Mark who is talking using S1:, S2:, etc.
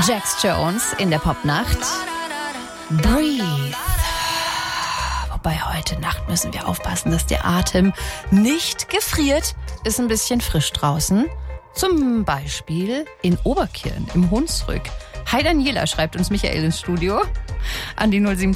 S1: Jax Jones in der Popnacht. Breathe. Wobei heute Nacht müssen wir aufpassen, dass der Atem nicht gefriert. Ist ein bisschen frisch draußen. Zum Beispiel in Oberkirn im Hunsrück. Hi Daniela, schreibt uns Michael ins Studio. An die 07